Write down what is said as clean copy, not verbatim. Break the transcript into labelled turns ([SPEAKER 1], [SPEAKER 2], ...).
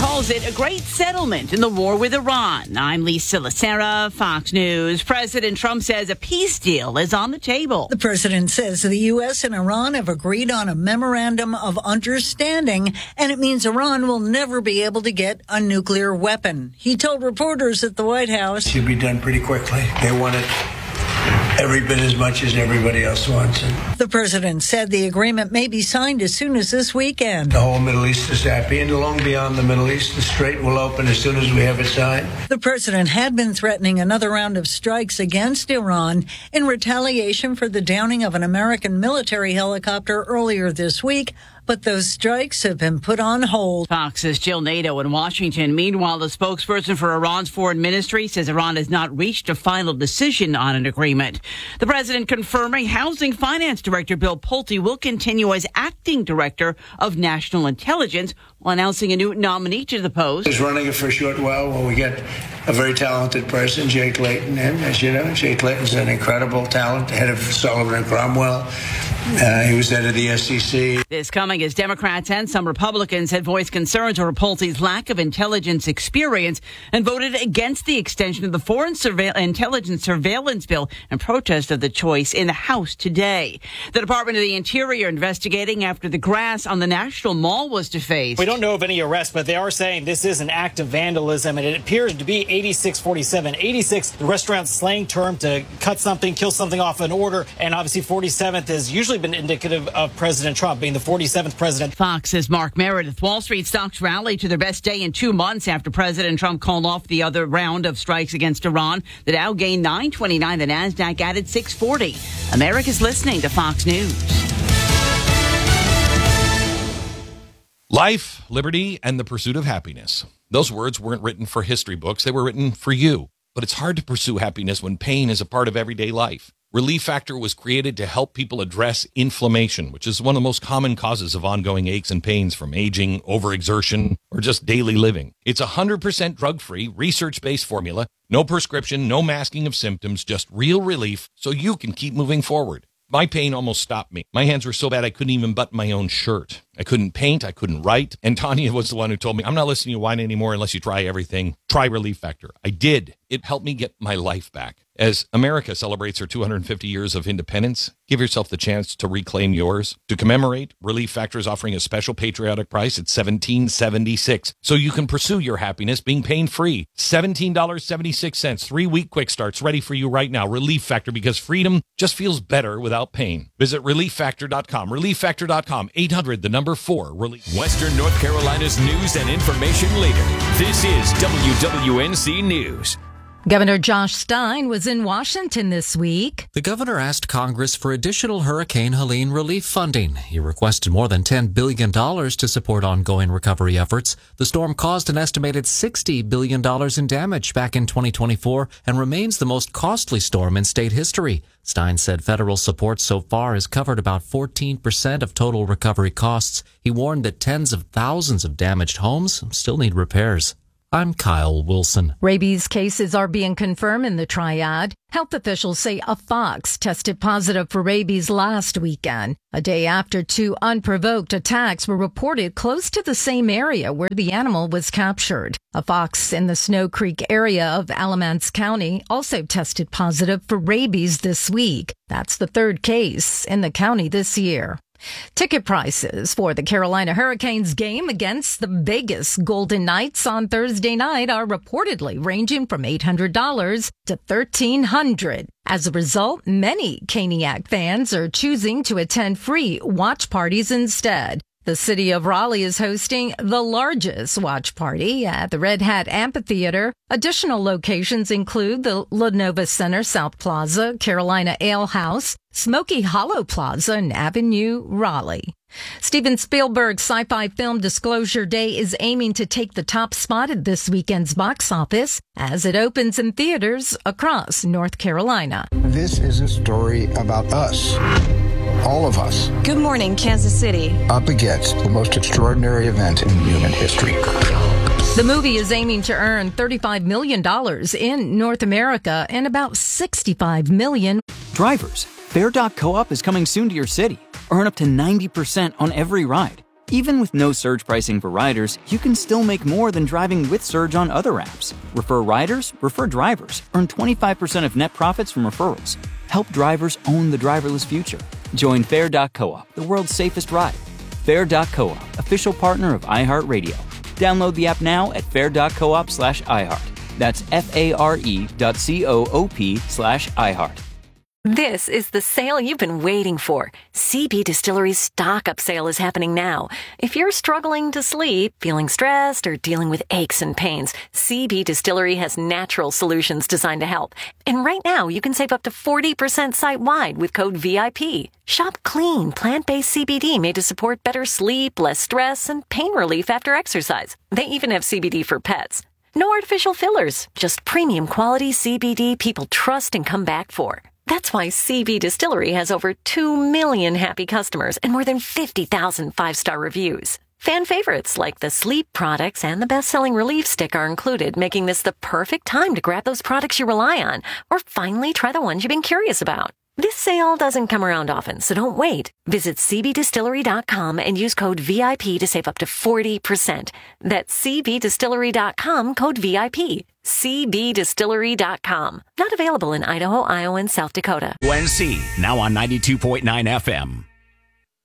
[SPEAKER 1] calls it a great settlement in the war with Iran. I'm Lisa Lacera, Fox News. President Trump says a peace deal is on the table.
[SPEAKER 2] The president says the U.S. and Iran have agreed on a memorandum of understanding, and it means Iran will never be able to get a nuclear weapon. He told reporters at the White House,
[SPEAKER 3] it should be done pretty quickly. They want it every bit as much as everybody else wants it.
[SPEAKER 2] The president said the agreement may be signed as soon as this weekend.
[SPEAKER 3] The whole Middle East is happy, and long beyond the Middle East, the Strait will open as soon as we have it signed.
[SPEAKER 2] The president had been threatening another round of strikes against Iran in retaliation for the downing of an American military helicopter earlier this week, but those strikes have been put on hold.
[SPEAKER 1] Fox's Jill Nato in Washington. Meanwhile, the spokesperson for Iran's foreign ministry says Iran has not reached a final decision on an agreement. The president confirming Housing Finance Director Bill Pulte will continue as acting director of national intelligence while announcing a new nominee to the post.
[SPEAKER 3] He's running it for a short while while we get a very talented person, Jay Clayton, in. As you know, Jay Clayton's an incredible talent, head of Sullivan and Cromwell. He was head of the SEC.
[SPEAKER 1] This coming as Democrats and some Republicans had voiced concerns over Pulte's lack of intelligence experience and voted against the extension of the Foreign Intelligence Surveillance Bill in protest of the choice in the House today. The Department of the Interior investigating after the grass on the National Mall was defaced.
[SPEAKER 4] We don't know of any arrests, but they are saying this is an act of vandalism, and it appears to be 8647. 86, the restaurant's slang term to cut something, kill something off an order, and obviously 47th has usually been indicative of President Trump being the 47th president.
[SPEAKER 1] Fox's Mark Meredith. Wall Street stocks rallied to their best day in 2 months after President Trump called off the other round of strikes against Iran. The Dow gained 929. The Nasdaq added 640. America's listening to Fox News.
[SPEAKER 5] Life, liberty, and the pursuit of happiness. Those words weren't written for history books. They were written for you. But it's hard to pursue happiness when pain is a part of everyday life. Relief Factor was created to help people address inflammation, which is one of the most common causes of ongoing aches and pains from aging, overexertion, or just daily living. It's 100% drug-free, research-based formula, no prescription, no masking of symptoms, just real relief so you can keep moving forward. My pain almost stopped me. My hands were so bad I couldn't even button my own shirt. I couldn't paint. I couldn't write. And Tanya was the one who told me, I'm not listening to you whine anymore unless you try everything. Try Relief Factor. I did. It helped me get my life back. As America celebrates her 250 years of independence, give yourself the chance to reclaim yours. To commemorate, Relief Factor is offering a special patriotic price at $17.76, so you can pursue your happiness being pain-free. $17.76, 3-week quick starts ready for you right now. Relief Factor, because freedom just feels better without pain. Visit ReliefFactor.com. ReliefFactor.com. 800, the number 4. Relief.
[SPEAKER 6] Western North Carolina's news and information leader. This is WWNC News.
[SPEAKER 7] Governor Josh Stein was in Washington this week.
[SPEAKER 8] The governor asked Congress for additional Hurricane Helene relief funding. He requested more than $10 billion to support ongoing recovery efforts. The storm caused an estimated $60 billion in damage back in 2024 and remains the most costly storm in state history. Stein said federal support so far has covered about 14% of total recovery costs. He warned that tens of thousands of damaged homes still need repairs. I'm Kyle Wilson.
[SPEAKER 7] Rabies cases are being confirmed in the Triad. Health officials say a fox tested positive for rabies last weekend, a day after 2 unprovoked attacks were reported close to the same area where the animal was captured. A fox in the Snow Creek area of Alamance County also tested positive for rabies this week. That's the 3rd case in the county this year. Ticket prices for the Carolina Hurricanes game against the Vegas Golden Knights on Thursday night are reportedly ranging from $800 to $1,300. As a result, many Caniac fans are choosing to attend free watch parties instead. The city of Raleigh is hosting the largest watch party at the Red Hat Amphitheater. Additional locations include the Lenovo Center South Plaza, Carolina Ale House, Smoky Hollow Plaza, and Avenue Raleigh. Steven Spielberg's sci-fi film Disclosure Day is aiming to take the top spot at this weekend's box office as it opens in theaters across North Carolina.
[SPEAKER 9] This is a story about us. All of us.
[SPEAKER 10] Good morning, Kansas City.
[SPEAKER 9] Up against the most extraordinary event in human history.
[SPEAKER 7] The movie is aiming to earn $35 million in North America and about $65 million.
[SPEAKER 11] Drivers, Fair.coop is coming soon to your city. Earn up to 90% on every ride.
[SPEAKER 10] Even with no surge pricing for riders, you can still make more than driving with Surge on other apps. Refer riders, refer drivers. Earn 25% of net profits from referrals. Help drivers own the driverless future. Join Fair.coop, the world's safest ride. Fair.coop, official partner of iHeartRadio. Download the app now at fair.coop/iHeart. That's FARE.coop/iHeart.
[SPEAKER 11] This is the sale you've been waiting for. CB Distillery's Stock Up sale is happening now. If you're struggling to sleep, feeling stressed, or dealing with aches and pains, CB Distillery has natural solutions designed to help. And right now, you can save up to 40% site-wide with code VIP. Shop clean, plant-based CBD made to support better sleep, less stress, and pain relief after exercise. They even have CBD for pets. No artificial fillers, just premium quality CBD people trust and come back for. That's why CB Distillery has over 2 million happy customers and more than 50,000 5-star reviews. Fan favorites like the sleep products and the best-selling Relief Stick are included, making this the perfect time to grab those products you rely on or finally try the ones you've been curious about. This sale doesn't come around often, so don't wait. Visit cbdistillery.com and use code VIP to save up to 40%. That's cbdistillery.com, code VIP. cbdistillery.com. Not available in Idaho, Iowa, and South Dakota.
[SPEAKER 6] WNC, now on 92.9 FM.